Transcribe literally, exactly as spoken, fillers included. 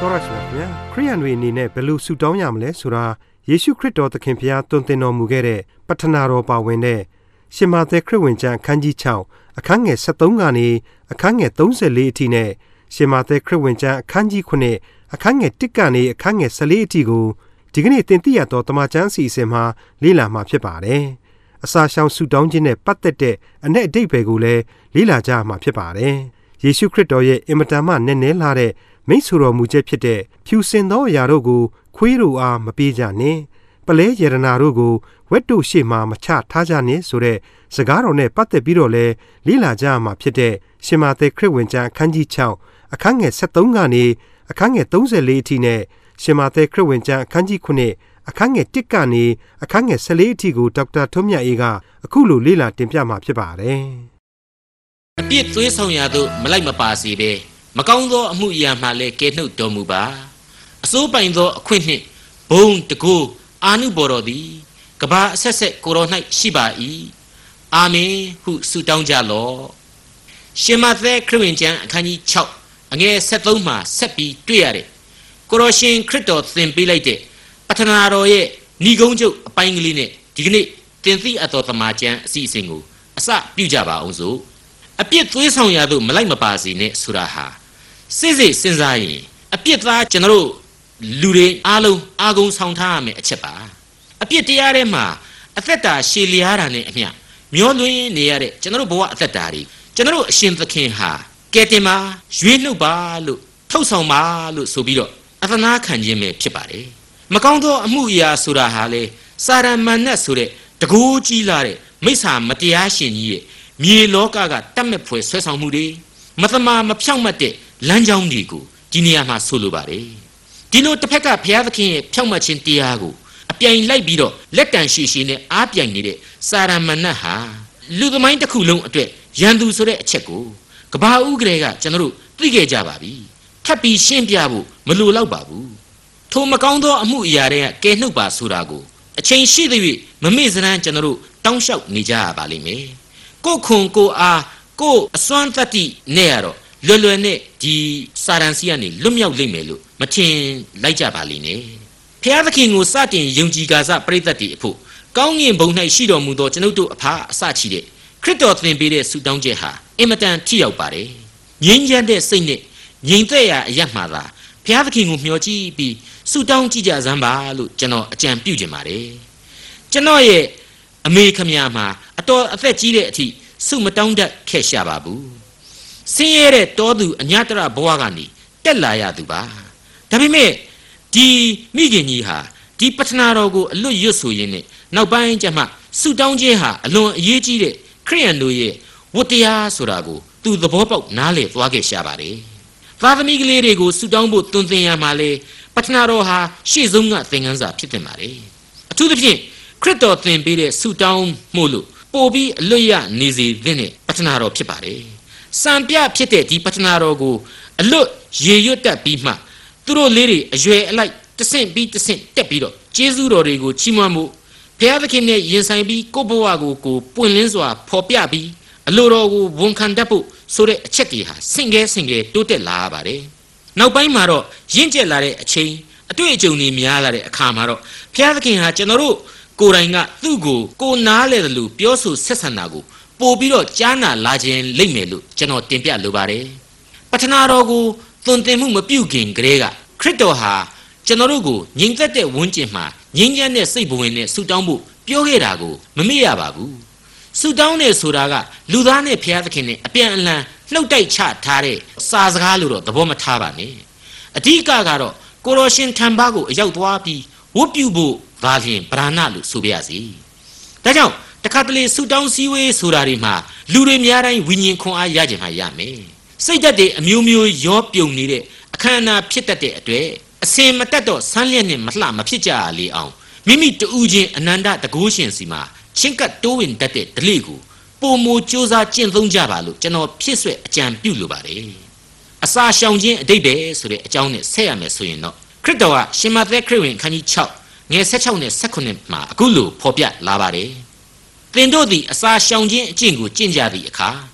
တော်ရရှိပါခင်ဗျာခရိယန်တွေအနေနဲ့ဘယ်လိုဆုတောင်းရမလဲဆိုတာယေရှုခရစ်တော်သခင်ဖျားတွင်တင်တော်မူခဲ့တဲ့ပဋ္ဌနာတော်ပါဝင်တဲ့ရှင်မာသက်ခရစ်ဝင်ကျမ်းအခန်းကြီး၆အခန်းငယ်၁၃ကနေအခန်းငယ်၃၄အထိနဲ့ရှင်မာသက်ခရစ်ဝင်ကျမ်းအခန်းကြီး၉အခန်းငယ်၁ကနေအခန်းငယ်၁၄အထိကိုဒီကနေ့သင်သိရသောတမန်ကျမ်းအစီအစဉ်မှာလေ့လာမှာဖြစ်ပါတယ်အစာရှောင်ဆုတောင်းခြင်းနဲ့ပတ်သက်တဲ့အ내အဓိပ္ပာယ်ကိုလည်းလေ့လာကြမှာဖြစ်ပါတယ်ယေရှုခရစ်တော်ရဲ့အင်မတန်မှနည်းနည်းလာတဲ့မိတ်ဆွေတော်မူချက်ဖြစ်တဲ့ဖြူစင်သောအရာတို့ကိုခွေးတို့အားမပေးကြနှင့်ပလဲရတနာတို့ကိုဝက်တို့ရှေ့မှမချထားကြနှင့်ဆိုတဲ့စကားတော်နဲ့ပတ်သက်ပြီးတော့လဲလေ့လာကြမှာဖြစ်တဲ့ရှင်မာသက်ခရစ်ဝင်ကျမ်းအခန်းကြီး၆အခန်းငယ်၁၃ကနေအခန်းငယ်၃၄အထိနဲ့ရှင်မာသက်ခရစ်ဝင်ကျမ်းအခန်းကြီး၉အခန်းငယ်၁ကနေအခန်းငယ်၁၄အထိကိုဒေါက်တာထွန်းမြတ်အေးကအခုလိုလေ့လာတင်ပြမှာဖြစ်ပါတယ်အပြစ်သွေးဆောင်ရာသို့မလိုက်မပါစေဘဲမကောင်းသောအမှုအရာမှလည်းကယ်နှုတ်တော်မူပါအစိုးပိုင်သောအခွင့်နှင့်ဘုံတကူအာနုဘော်တော်သည်ကဘာအဆက်ဆက်ကိုတော်၌ရှိပါ၏အာမင်ဟုဆုတောင်းကြလော့ရှင်မသက်ခရစ်ဝင်ကျမ်းအခန်းကြီး၆အငယ်၁၃မှဆက်ပြီးတွေ့ရတဲ့ကိုတော်ရှင်ခရစ်တော်သင်ပေးလိုက်တဲ့ပဋ္ဌနာတော်ရဲ့ဏိဂုံးချုပ်အပိုင်းကလေးနဲ့ဒီကနေ့သင်သိအပ်သောတမန်ကျမ်းအစီအစဉ်ကိုအစပြုကြပါအောင်စို့အပြစ်သွေးဆောင်ရာသို့မလိုက်မပါစေနဲ့ဆိုတာဟာစစ်စစ်စဉ်းစားရင်အပြစ်သားကျွန်တော်တို့လူတွေအားလုံးအာဂုံဆောင်ထားရမယ်အချက်ပါအပြစ်တရားထဲမှာအသက်တာရှည်လျားတာနဲ့အမျှမျောလွင်နေရတဲ့ကျွန်တော်တို့ဘဝအသက်တာတွေကျွန်တော်တို့အရှင်သခင်ဟာကဲတင်ပါရွေးနှုတ်ပါလို့ထုတ်ဆောင်ပါလို့ဆိုပြီးတော့အသနာခံခြင်းပဲဖြစ်ပါတယ်မကောင်းသောအမှုအရာဆိုတာဟာလေစာရမဏတ်ဆိုတဲ့တကူကြီးလာတဲ့မိစ္ဆာမတရားရှင်ကြီးရဲ့မြေလောကကတတ်မဲ့ဖွယ်ဆွဲဆောင်မှုတွေမသမာမဖြောင့်မတ်တဲ့လမ်းကြောင်းတွေကိုဒီနေရာမှာဆိုလိုပါတယ်ဒီလိုတစ်ဖက်ကဘုရားသခင်ရဲ့ဖြောင့်မတ်ခြင်းတရားကိုအပြိုင်လိုက်ပြီးတော့လက်တန်ရှည်ရှည်နဲ့အားပြိုင်နေတဲ့စာရမဏတ်ဟာလူသမိုင်းတစ်ခုလုံးအတွက်ရန်သူဆိုတဲ့အချက်ကိုကဘာဦးကလေးကကျွန်တော်တို့သိခဲ့ကြပါပြီထပ်ပြီးရှင်းပြဖို့မလိုတော့ပါဘူးထိုမကောင်းသောအမှုအရာတွေကကဲနှုတ်ပါဆိုတာကိုအချိန်ရှိသ၍မမေ့စရန်ကျွန်တော်တို့တောင်းလျှောက်နေကြရပါလိမ့်မယ်ကိုခွန်ကိုအားကိုအစွမ်းတတ္တိနဲ့ရတော့လွယ်လွယ်နဲ့ဒီစာရန်စီကနေလွတ်မြောက်လိမ့်မယ်လို့မထင်လိုက်ကြပါလိမ့်နဲ့ဖျားသခင်ကိုစတင်ယုံကြည်ကာစပရိသတ်တီအဖို့ကောင်းငင်ဘုံ၌ရှိတော်မူသောကျွန်ုပ်တို့အဖအစချီတဲ့ခရစ်တော်သင်ပေးတဲ့ဆုတောင်းချက်ဟာအင်မတန်ထိရောက်ပါတယ်ငြိမ်းချမ်းတဲ့စိတ်နဲ့ငြိမ်သက်ရာအရမှသာဖျားသခင်ကိုမျှော်ကြည့်ပြီးဆုတောင်းကြည့်ကြစမ်းပါလို့ကျွန်တော်အကြံပြုချင်ပါတယ်ကျွန်တော်ရဲ့အမေခမညာမှာအတော်အသက်ကြီးတဲ့အထိဆုမတောင်းတတ်ခဲ့ရှာပါဘူးဆင်းရဲတဲ့တောသူအညတရဘဝကနေတက်လာရသူပါဒါပေမဲ့ဒီမိခင်ကြီးဟာဒီပဋ္ဌနာတော်ကိုအလွတ်ရွတ်ဆိုရင်းနဲ့နောက်ပိုင်းကျမှဆုတောင်းခြင်းဟာအလွန်အရေးကြီးတဲ့ခရိယန်တို့ရဲ့ဝတ္တရားဆိုတာကိုသူသဘောပေါက်နားလည်သွားခဲ့ရှာပါတယ်သားသမီးကလေးတွေကိုဆုတောင်းဖို့တွင်တင်ရမှာလေပဋ္ဌနာတော်ဟာရှေ့ဆုံးကသင်ခန်းစာဖြစ်တင်ပါတယ်အထူးသဖြင့်ခရစ်တော်သင်ပေးတဲ့ဆုတောင်းမှုလို့ပို့ပြီးအလွတ်ရနေစေတဲ့ပဋ္ဌနာတော်ဖြစ်ပါတယ်စံပြဖြစ်တဲ့ဒီပဋ္ဌနာတော်ကိုအလွတ်ရေရွတ်တတ်ပြီးမှသူတို့လေးတွေအရွယ်အလိုက်တဆင့်ပြီးတဆင့်တက်ပြီးတော့ကျေးဇူးတော်တွေကိုချီးမွမ်းမှုဘုရားသခင်နဲ့ယဉ်ဆိုင်ပြီးကိုယ့်ဘဝကိုကိုပွင့်လင်းစွာဖော်ပြပြီးအလိုတော်ကိုဝန်ခံတတ်ဖို့ဆိုတဲ့အချက်တွေဟာဆင့်ကဲဆင့်ကဲတိုးတက်လာရပါတယ်နောက်ပိုင်းမှာတော့ရင့်ကျက်လာတဲ့အချိန်အတွေ့အကြုံတွေများလာတဲ့အခါမှာတော့ဘုရားသခင်ဟာကျွန်တော်တို့ကိုယ်တိုင်ကသူ့ကိုကိုနားလဲတယ်လို့ပြောဆိုဆက်ဆံတာကိုပို့ပြီးတော့ကြားနာလာခြင်းလိမ့်မယ်လို့ကျွန်တော်တင်ပြလိုပါတယ်ပဋ္ဌနာတော်ကိုသွန်သင်မှုမပြုခင်ကလေးကခရစ်တော်ဟာကျွန်တော်တို့ကိုငြိမ်သက်တဲ့ဝန်းကျင်မှာငြိမ်းချမ်းတဲ့စိတ်ဘဝင်နဲ့ဆုတောင်းဖို့ပြောခဲ့တာကိုမမေ့ရပါဘူးဆုတောင်းတယ်ဆိုတာကလူသားနဲ့ဘုရားသခင်နဲ့အပြန်အလှန်လှုပ်တိုက်ချထားတဲ့စာစကားလို့တော့သဘောမထားပါနဲ့အဓိကကတော့ကိုတော်ရှင်ထံပါကိုအရောက်သွားပြီးဝတ်ပြုဖို့ဒါလျှင်ဗราဏလို့ဆိုပြရစီဒါကြောင့်တခါတလေဆုတောင်းစည်းဝေးဆိုတာတွေမှာလူတွေများတိုင်းဝိညာဉ်ခွန်အားရကြမှာရမယ်စိတ်ဓာတ်တွေအမျိုးမျိုးရောပြုံနေတဲ့အခမ်းအနားဖြစ်တတ်တဲ့အတွက်အစင်မတက်တော့ဆန်းလျက်နဲ့မလှမဖြစ်ကြရလေအောင်မိမိတူးချင်းအနန္တတကုရှင်စီမှာချင်းကပ်တိုးဝင်တတ်တဲ့ဓလေ့ကိုပုံမူစ조사ကျင့်သုံးကြပါလို့ကျွန်တော်ဖြစ်ဆွဲအကြံပြုလိုပါတယ်အစာရှောင်ခြင်းအတိတ်ပဲဆိုတဲ့အကြောင်းနဲ့ဆက်ရမယ်ဆိုရင်တော့ခရစ်တော်ကရှင်မသက်ခရစ်ဝင်ခန်းကြီး၆ငယ်၁၆နဲ့၁၉မှာအခုလိုဖော်ပြလာပါတယ်သင်တို့သည်အစာရှောင်ခြင်းအကျင့်ကိုကျင့်ကြသည့်အခါ